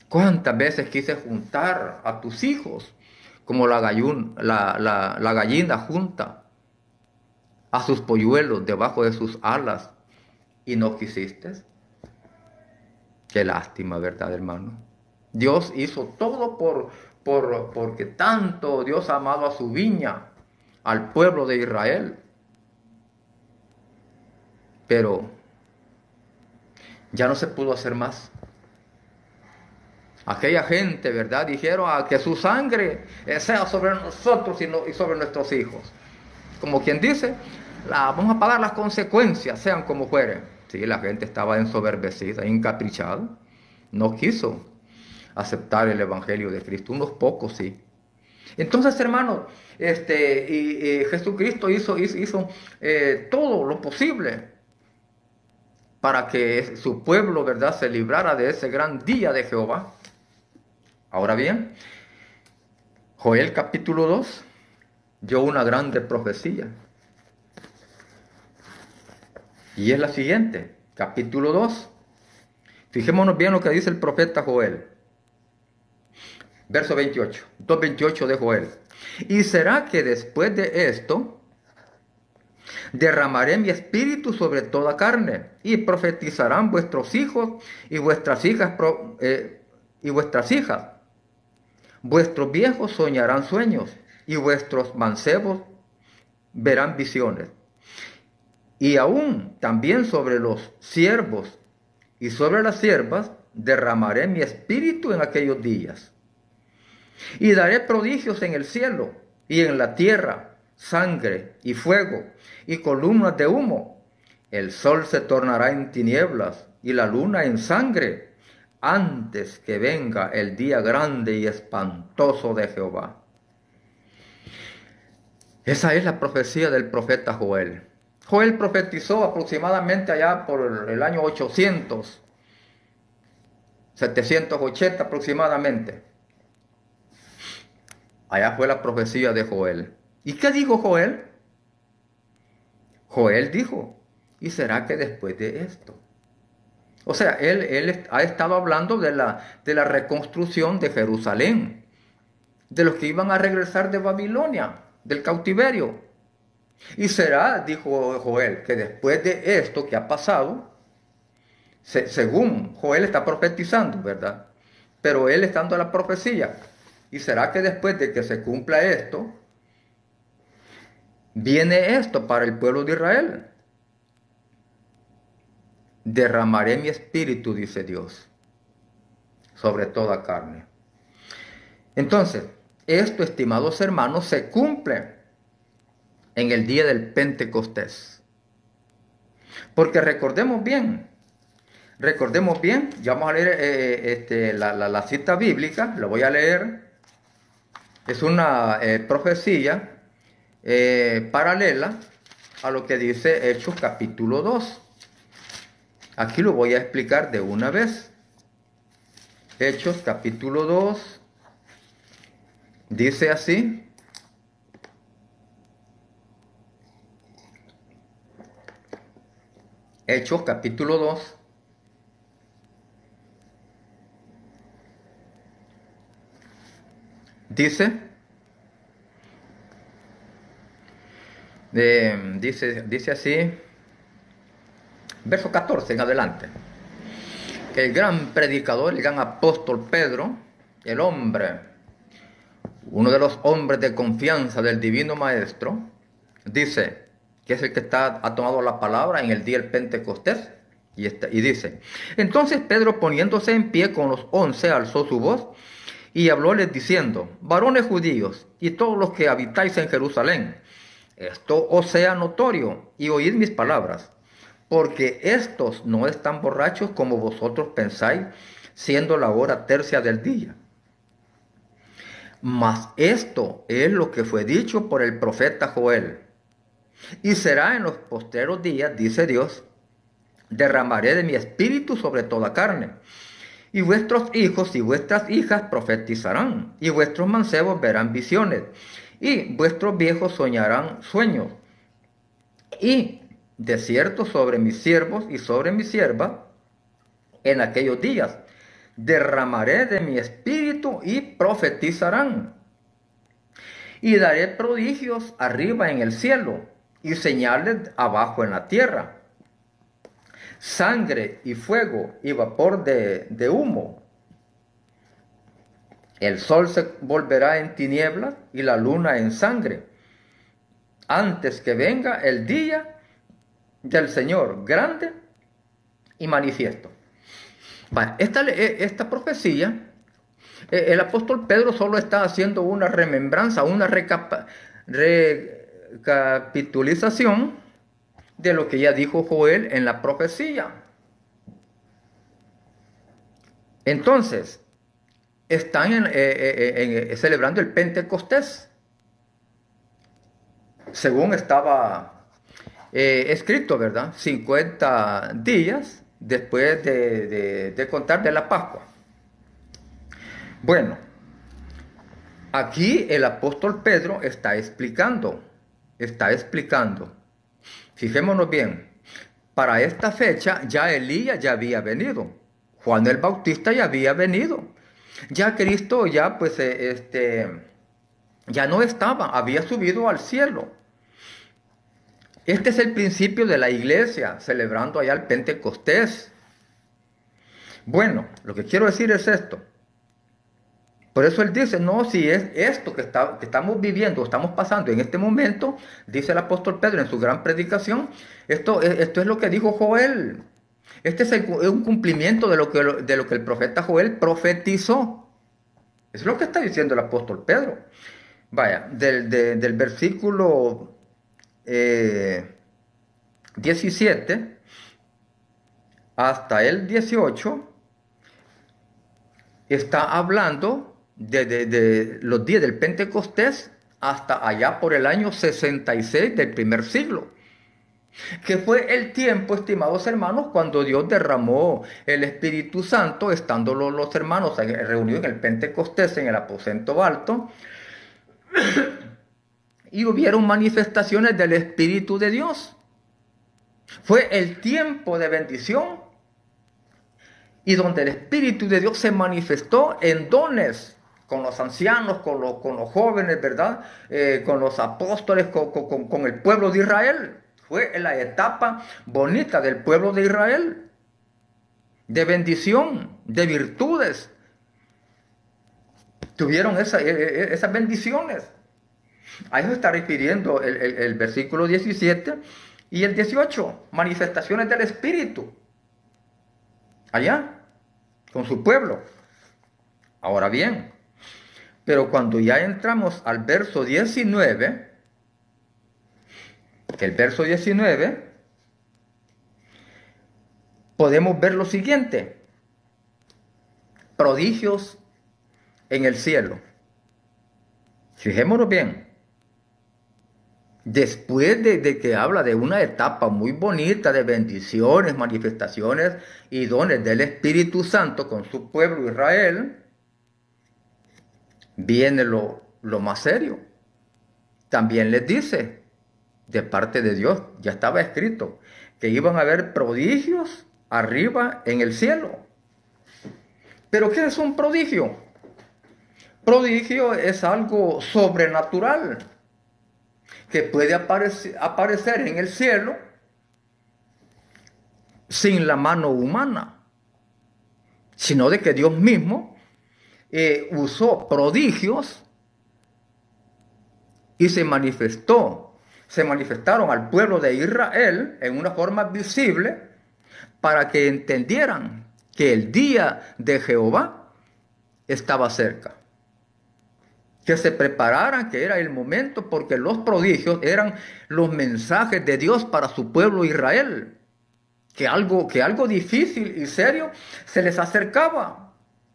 ¿Cuántas veces quise juntar a tus hijos como la gallina junta a sus polluelos debajo de sus alas y no quisiste? Qué lástima, ¿verdad, hermano? Dios hizo todo porque tanto Dios ha amado a su viña, al pueblo de Israel. Pero ya no se pudo hacer más. Aquella gente, ¿verdad? Dijeron que su sangre sea sobre nosotros y sobre nuestros hijos. Como quien dice, vamos a pagar las consecuencias, sean como fueren. Sí, la gente estaba ensoberbecida, encaprichada. No quiso aceptar el Evangelio de Cristo. Unos pocos sí. Entonces, hermanos, Jesucristo hizo todo lo posible para que su pueblo, ¿verdad?, se librara de ese gran día de Jehová. Ahora bien, Joel capítulo 2 dio una grande profecía. Y es la siguiente, capítulo 2. Fijémonos bien lo que dice el profeta Joel. Verso 28, 2:28 de Joel. Y será que después de esto derramaré mi espíritu sobre toda carne, y profetizarán vuestros hijos y vuestras hijas, y vuestras hijas. Vuestros viejos soñarán sueños, y vuestros mancebos verán visiones. Y aún también sobre los siervos y sobre las siervas derramaré mi espíritu en aquellos días. Y daré prodigios en el cielo y en la tierra, sangre y fuego y columnas de humo. El sol se tornará en tinieblas y la luna en sangre, antes que venga el día grande y espantoso de Jehová. Esa es la profecía del profeta Joel. Joel profetizó aproximadamente allá por el año 800, 780 aproximadamente. Allá fue la profecía de Joel. ¿Y qué dijo Joel? Joel dijo, ¿y será que después de esto? O sea, él ha estado hablando de la reconstrucción de Jerusalén, de los que iban a regresar de Babilonia, del cautiverio. Y será, dijo Joel, que después de esto que ha pasado, según Joel está profetizando, ¿verdad? Pero él está dando la profecía. ¿Y será que después de que se cumpla esto, viene esto para el pueblo de Israel? Derramaré mi espíritu, dice Dios, sobre toda carne. Entonces, esto, estimados hermanos, se cumple en el día del Pentecostés. Porque recordemos bien, ya vamos a leer la cita bíblica, la voy a leer. Es una profecía paralela a lo que dice Hechos capítulo 2. Aquí lo voy a explicar de una vez. Hechos capítulo 2 dice así. Hechos capítulo 2 dice, dice así, verso 14 en adelante, que el gran predicador, el gran apóstol Pedro, el hombre, uno de los hombres de confianza del divino maestro, dice, que es el que ha tomado la palabra en el día del Pentecostés, y dice, entonces Pedro, poniéndose en pie con los 11, alzó su voz y hablóles diciendo, varones judíos y todos los que habitáis en Jerusalén, esto os sea notorio y oíd mis palabras, porque estos no están borrachos como vosotros pensáis, siendo la hora tercia del día. Mas esto es lo que fue dicho por el profeta Joel. Y será en los postreros días, dice Dios, derramaré de mi espíritu sobre toda carne. Y vuestros hijos y vuestras hijas profetizarán, y vuestros mancebos verán visiones, y vuestros viejos soñarán sueños. Y de cierto sobre mis siervos y sobre mis siervas, en aquellos días, derramaré de mi espíritu y profetizarán. Y daré prodigios arriba en el cielo y señales abajo en la tierra. Sangre y fuego y vapor de humo. El sol se volverá en tinieblas y la luna en sangre, antes que venga el día del Señor grande y manifiesto. Vale, esta profecía, el apóstol Pedro solo está haciendo una remembranza, una recapitulización de lo que ya dijo Joel en la profecía. Entonces, están celebrando el Pentecostés, según estaba escrito, ¿verdad? 50 días después de contar de la Pascua. Bueno, aquí el apóstol Pedro está explicando. Fijémonos bien, para esta fecha ya Elías ya había venido, Juan el Bautista ya había venido, ya Cristo ya pues ya no estaba, había subido al cielo. Este es el principio de la iglesia, celebrando allá el Pentecostés. Bueno, lo que quiero decir es esto. Por eso él dice, no, si es esto que estamos viviendo, estamos pasando en este momento, dice el apóstol Pedro en su gran predicación, esto es lo que dijo Joel. Este es un cumplimiento de lo que el profeta Joel profetizó. Es lo que está diciendo el apóstol Pedro. Vaya, del versículo 17 hasta el 18, está hablando de los días del Pentecostés hasta allá por el año 66 del primer siglo, que fue el tiempo, estimados hermanos, cuando Dios derramó el Espíritu Santo, estando los hermanos reunidos en el Pentecostés, en el aposento alto, y hubieron manifestaciones del Espíritu de Dios. Fue el tiempo de bendición y donde el Espíritu de Dios se manifestó en dones con los ancianos, con los jóvenes, ¿verdad? Con los apóstoles, con el pueblo de Israel. Fue la etapa bonita del pueblo de Israel, de bendición, de virtudes. Tuvieron esas bendiciones. A eso está refiriendo el versículo 17 y el 18, manifestaciones del Espíritu. Allá, con su pueblo. Ahora bien, pero cuando ya entramos al verso 19, que el verso 19, podemos ver lo siguiente: prodigios en el cielo. Fijémonos bien. Después de que habla de una etapa muy bonita de bendiciones, manifestaciones y dones del Espíritu Santo con su pueblo Israel, viene lo más serio. También les dice, de parte de Dios, ya estaba escrito, que iban a haber prodigios arriba en el cielo. ¿Pero qué es un prodigio? Prodigio es algo sobrenatural que puede aparecer en el cielo sin la mano humana, sino de que Dios mismo usó prodigios y se manifestaron al pueblo de Israel en una forma visible para que entendieran que el día de Jehová estaba cerca. Que se prepararan, que era el momento, porque los prodigios eran los mensajes de Dios para su pueblo Israel. Que algo difícil y serio se les acercaba.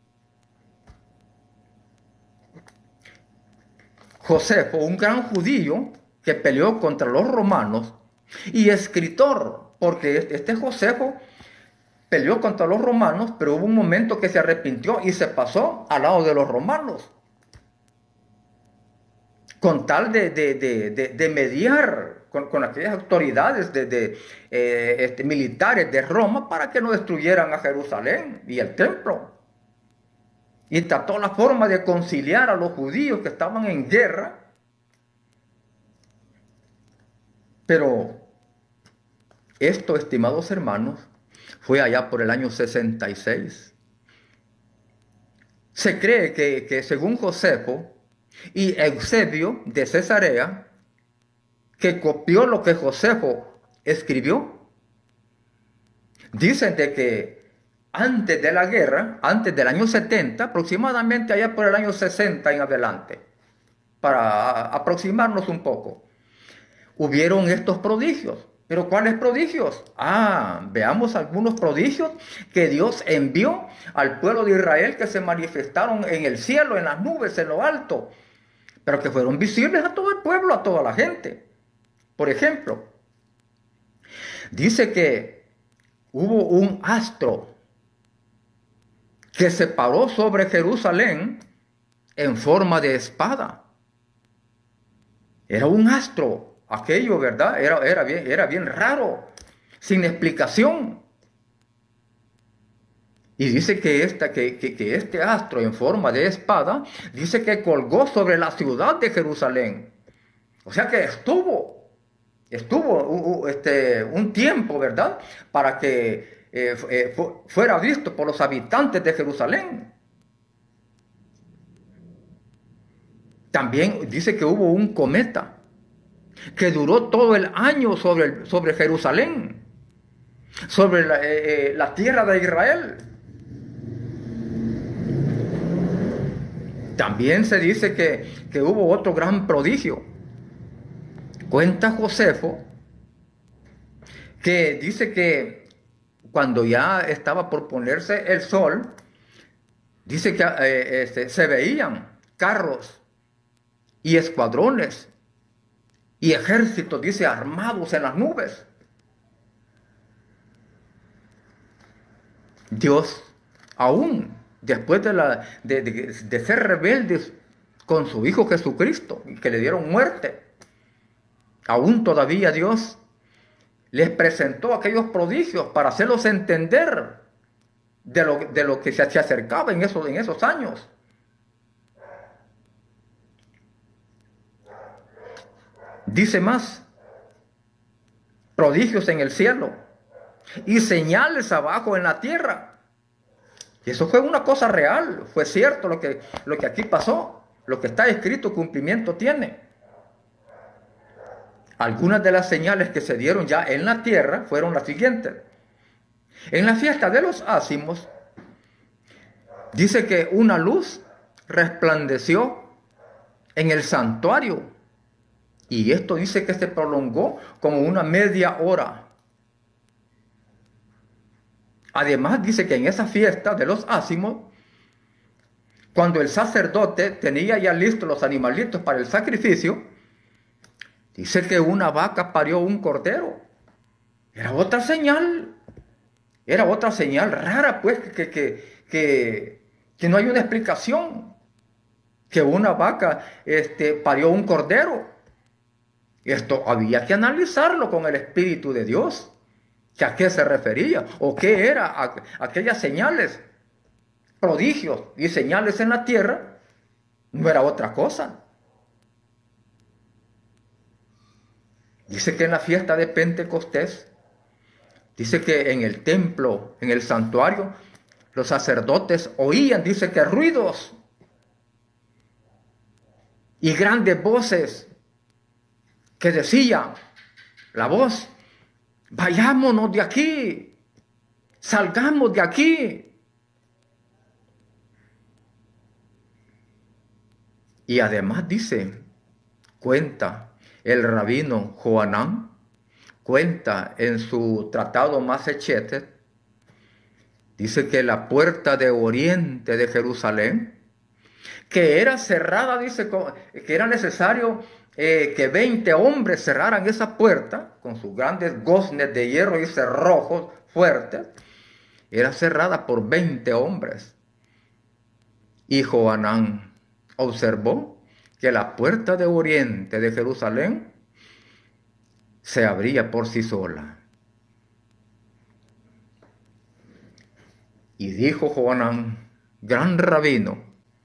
Josefo, un gran judío que peleó contra los romanos y escritor, porque este Josefo peleó contra los romanos, pero hubo un momento que se arrepintió y se pasó al lado de los romanos, con tal de mediar con aquellas autoridades militares de Roma para que no destruyeran a Jerusalén y el templo. y trató la forma de conciliar a los judíos que estaban en guerra. Pero esto, estimados hermanos, fue allá por el año 66. Se cree que según Josefo y Eusebio de Cesarea, que copió lo que Josefo escribió, dicen de que antes de la guerra, antes del año 70, aproximadamente allá por el año 60 en adelante, para aproximarnos un poco, hubieron estos prodigios. ¿Pero cuáles prodigios? Veamos algunos prodigios que Dios envió al pueblo de Israel, que se manifestaron en el cielo, en las nubes, en lo alto, pero que fueron visibles a todo el pueblo, a toda la gente. Por ejemplo, dice que hubo un astro que se paró sobre Jerusalén en forma de espada. Era un astro, aquello, ¿verdad? Era bien raro, sin explicación. Y dice que este astro en forma de espada, dice que colgó sobre la ciudad de Jerusalén. O sea que estuvo un tiempo, ¿verdad? Para que fuera visto por los habitantes de Jerusalén. También dice que hubo un cometa que duró todo el año sobre Jerusalén, sobre la tierra de Israel. También se dice que hubo otro gran prodigio. Cuenta Josefo que dice que cuando ya estaba por ponerse el sol, dice que se veían carros y escuadrones y ejércitos, dice, armados en las nubes. Dios, aún después de ser rebeldes con su Hijo Jesucristo, que le dieron muerte, aún todavía Dios les presentó aquellos prodigios para hacerlos entender de lo que se acercaba en esos años. Dice más, prodigios en el cielo y señales abajo en la tierra. Y eso fue una cosa real, fue cierto lo que aquí pasó, lo que está escrito, cumplimiento tiene. Algunas de las señales que se dieron ya en la tierra fueron las siguientes. En la fiesta de los ácimos, dice que una luz resplandeció en el santuario. Y esto dice que se prolongó como una media hora. Además dice que en esa fiesta de los ácimos, cuando el sacerdote tenía ya listos los animalitos para el sacrificio, dice que una vaca parió un cordero. Era otra señal rara, pues, que no hay una explicación. Que una vaca parió un cordero. Esto había que analizarlo con el Espíritu de Dios. ¿Que a qué se refería? ¿O qué era aquellas señales, prodigios y señales en la tierra? No era otra cosa. Dice que en la fiesta de Pentecostés, dice que en el templo, en el santuario, los sacerdotes oían, dice que ruidos y grandes voces que decían, la voz, vayámonos de aquí, salgamos de aquí. Y además dice, cuenta el rabino Johanán, cuenta en su tratado Masechete, dice que la puerta de oriente de Jerusalén, que era cerrada, dice que era necesario que 20 hombres cerraran esa puerta con sus grandes goznes de hierro y cerrojos fuertes, era cerrada por 20 hombres. Y Johanán observó que la puerta de oriente de Jerusalén se abría por sí sola. Y dijo Johanán, gran rabino.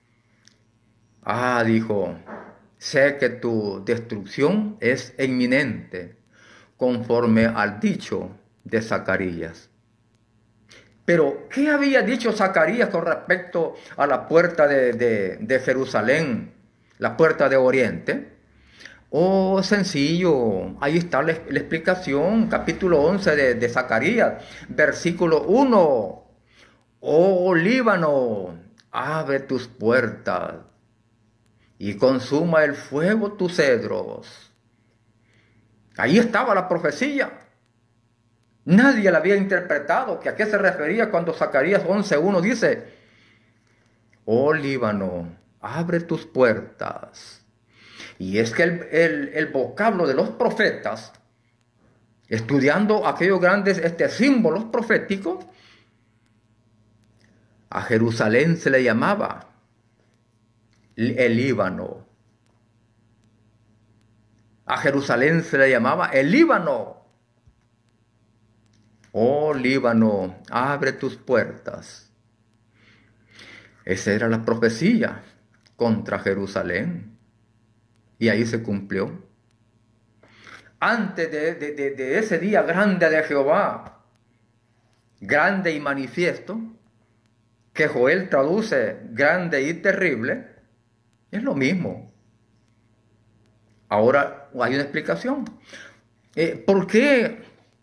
Dijo, sé que tu destrucción es inminente, conforme al dicho de Zacarías. Pero, ¿qué había dicho Zacarías con respecto a la puerta de Jerusalén, la puerta de Oriente? Oh, sencillo, ahí está la explicación, capítulo 11 de Zacarías, versículo 1. Oh, Líbano, abre tus puertas y consuma el fuego tus cedros. Ahí estaba la profecía. Nadie la había interpretado. ¿Que a qué se refería cuando Zacarías 11:1 dice, oh Líbano, abre tus puertas? Y es que el vocablo de los profetas, estudiando aquellos grandes símbolos proféticos, a Jerusalén se le llamaba el Líbano. A Jerusalén se le llamaba el Líbano. Oh Líbano, abre tus puertas. Esa era la profecía contra Jerusalén. Y ahí se cumplió. Antes de ese día grande de Jehová, grande y manifiesto, que Joel traduce grande y terrible, es lo mismo. Ahora hay una explicación. ¿Por qué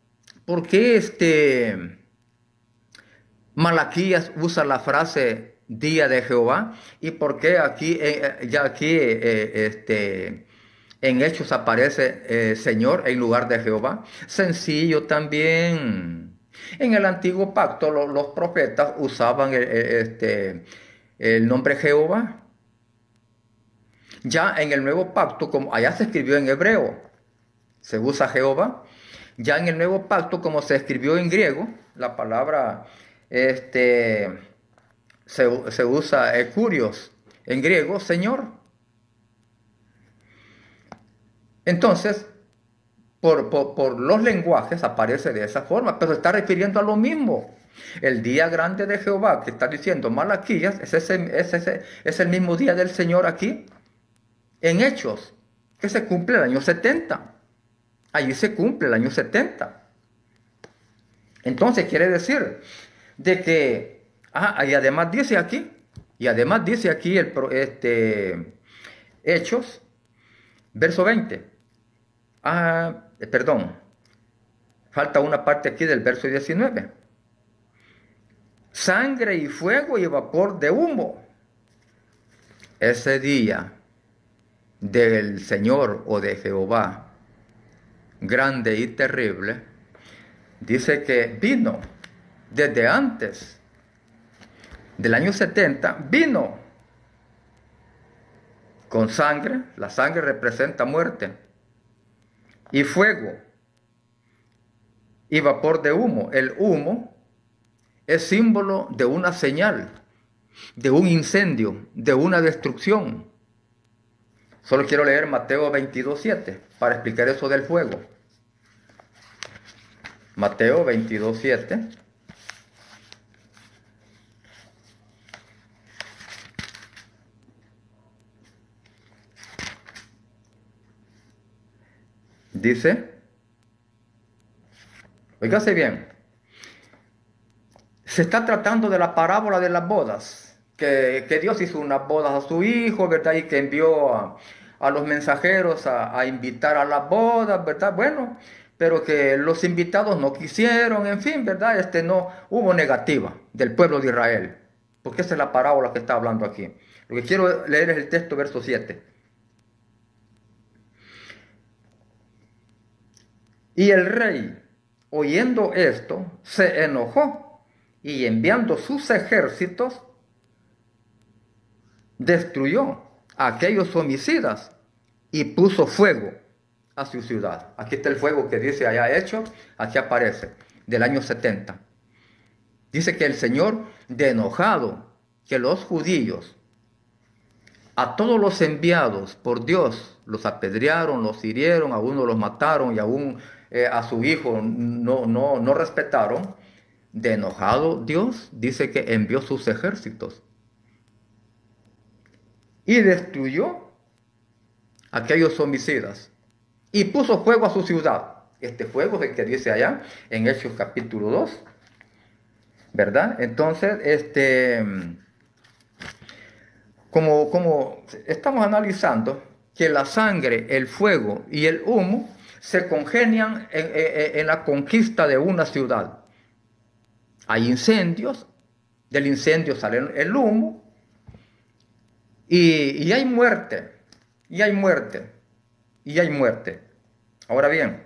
Malaquías usa la frase día de Jehová? ¿Y por qué aquí en Hechos aparece Señor en lugar de Jehová? Sencillo también. En el antiguo pacto los profetas usaban el nombre Jehová. Ya en el nuevo pacto, como allá se escribió en hebreo, se usa Jehová. Ya en el nuevo pacto, como se escribió en griego, la palabra se usa kurios en griego, Señor. Entonces, por los lenguajes aparece de esa forma, pero se está refiriendo a lo mismo. El día grande de Jehová que está diciendo Malaquías es el mismo día del Señor aquí, en Hechos, que se cumple el año 70. Allí se cumple el año 70. Entonces quiere decir de que, y además dice aquí Hechos, verso 20. Perdón, falta una parte aquí del verso 19. Sangre y fuego y vapor de humo. Ese día del Señor o de Jehová, grande y terrible, dice que vino desde antes del año 70, vino con sangre. La sangre representa muerte, y fuego y vapor de humo. El humo es símbolo de una señal, de un incendio, de una destrucción. Solo quiero leer Mateo 22:7 para explicar eso del fuego. Mateo 22:7. Dice, oígase bien, se está tratando de la parábola de las bodas, que Dios hizo unas bodas a su hijo, ¿verdad? Y que envió a los mensajeros a invitar a las bodas, ¿verdad? Bueno, pero que los invitados no quisieron, en fin, ¿verdad? No hubo negativa del pueblo de Israel, porque esa es la parábola que está hablando aquí. Lo que quiero leer es el texto, verso 7. Y el rey, oyendo esto, se enojó y enviando sus ejércitos, destruyó a aquellos homicidas y puso fuego a su ciudad. Aquí está el fuego que dice allá Hechos, aquí aparece, del año 70. Dice que el Señor, de enojado, que los judíos, a todos los enviados por Dios, los apedrearon, los hirieron, a uno los mataron y aún a su hijo no respetaron. De enojado Dios dice que envió sus ejércitos y destruyó a aquellos homicidas y puso fuego a su ciudad. Este fuego es el que dice allá en Hechos capítulo 2, ¿verdad? Entonces, como estamos analizando que la sangre, el fuego y el humo se congenian en la conquista de una ciudad. Hay incendios, del incendio sale el humo, y hay muerte, y hay muerte, y hay muerte. Ahora bien,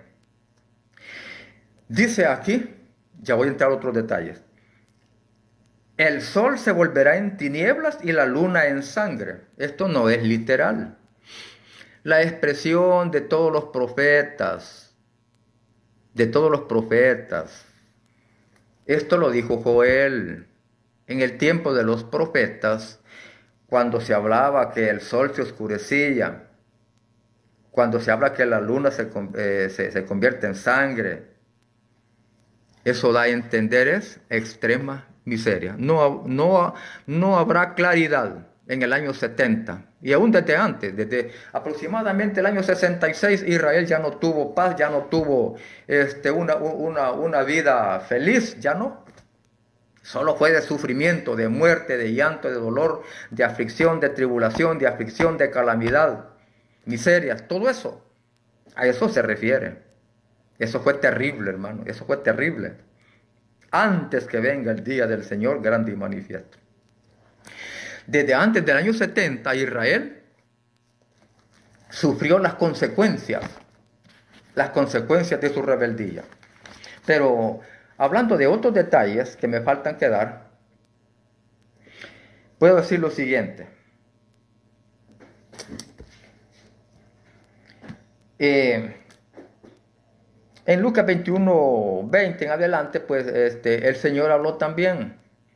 dice aquí, ya voy a entrar a otros detalles, el sol se volverá en tinieblas y la luna en sangre. Esto no es literal. La expresión de todos los profetas, esto lo dijo Joel en el tiempo de los profetas, cuando se hablaba que el sol se oscurecía, cuando se habla que la luna se convierte en sangre. Eso da a entender es extrema miseria. No habrá claridad en el año 70. Y aún desde antes, desde aproximadamente el año 66, Israel ya no tuvo paz, ya no tuvo una vida feliz, ya no. Solo fue de sufrimiento, de muerte, de llanto, de dolor, de aflicción, de tribulación, de aflicción, de calamidad, miserias, todo eso. A eso se refiere. Eso fue terrible, hermano, eso fue terrible. Antes que venga el día del Señor grande y manifiesto. Desde antes del año 70, Israel sufrió las consecuencias de su rebeldía. Pero hablando de otros detalles que me faltan quedar, puedo decir lo siguiente. En Lucas 21, 20 en adelante, pues el Señor habló también.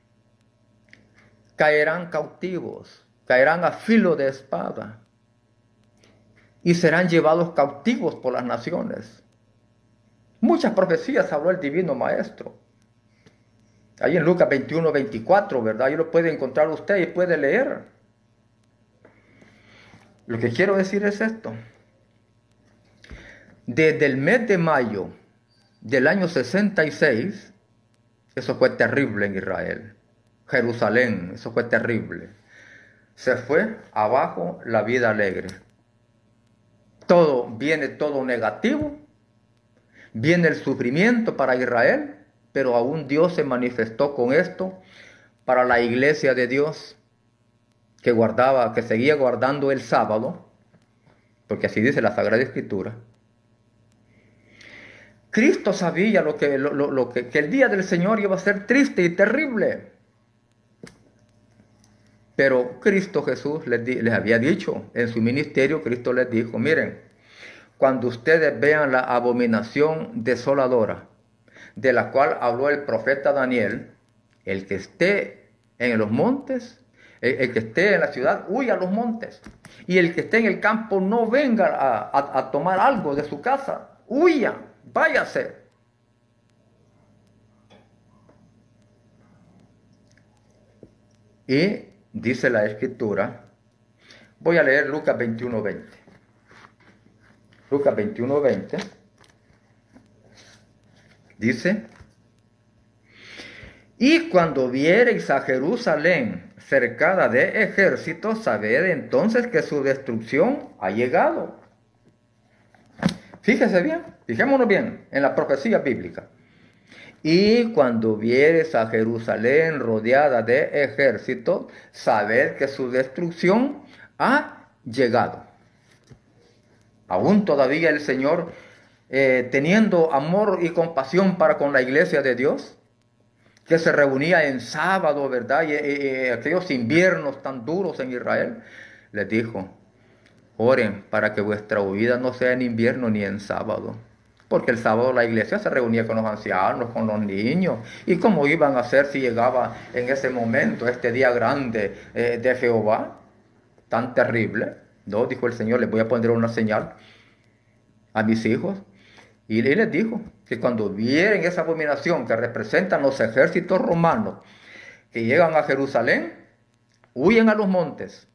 Caerán cautivos, caerán a filo de espada y serán llevados cautivos por las naciones. Muchas profecías habló el Divino Maestro. Ahí en Lucas 21, 24, ¿verdad? Ahí lo puede encontrar usted y puede leer. Lo que quiero decir es esto. Desde el mes de mayo del año 66, eso fue terrible en Israel. Jerusalén, eso fue terrible. Se fue abajo la vida alegre. Viene todo negativo. Viene el sufrimiento para Israel, pero aún Dios se manifestó con esto para la iglesia de Dios que seguía guardando el sábado, porque así dice la Sagrada Escritura. Cristo sabía que el día del Señor iba a ser triste y terrible. Pero Cristo Jesús les había dicho en su ministerio, Cristo les dijo, miren, cuando ustedes vean la abominación desoladora, de la cual habló el profeta Daniel, el que esté en los montes, el que esté en la ciudad, huya a los montes. Y el que esté en el campo no venga a tomar algo de su casa, huya, váyase. Y dice la Escritura, voy a leer Lucas 21:20. Lucas 21:20 dice, y cuando viereis a Jerusalén cercada de ejércitos, sabed entonces que su destrucción ha llegado. Fijémonos bien en la profecía bíblica. Y cuando vieres a Jerusalén rodeada de ejércitos, sabed que su destrucción ha llegado. Aún todavía el Señor, teniendo amor y compasión para con la iglesia de Dios, que se reunía en sábado, ¿verdad? Y aquellos inviernos tan duros en Israel, les dijo, oren para que vuestra huida no sea en invierno ni en sábado. Porque el sábado la iglesia se reunía con los ancianos, con los niños. ¿Y cómo iban a hacer si llegaba en ese momento, este día grande de Jehová? Tan terrible. No, dijo el Señor, les voy a poner una señal a mis hijos. Y les dijo que cuando vieren esa abominación que representan los ejércitos romanos que llegan a Jerusalén, huyen a los montes.